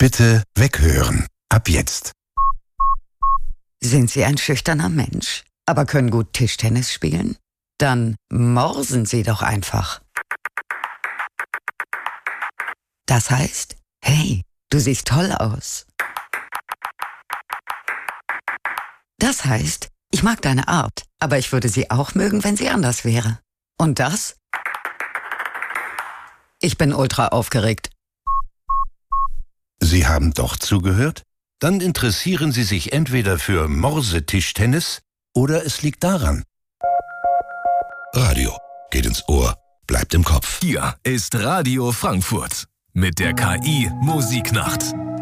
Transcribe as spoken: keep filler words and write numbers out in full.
Bitte weghören. Ab jetzt. Sind Sie ein schüchterner Mensch, aber können gut Tischtennis spielen? Dann morsen Sie doch einfach. Das heißt, hey, du siehst toll aus. Das heißt, ich mag deine Art, aber ich würde sie auch mögen, wenn sie anders wäre. Und das? Ich bin ultra aufgeregt. Sie haben doch zugehört? Dann interessieren Sie sich entweder für Morsetischtennis oder es liegt daran. Radio geht ins Ohr, bleibt im Kopf. Hier ist Radio Frankfurt mit der K I Musiknacht.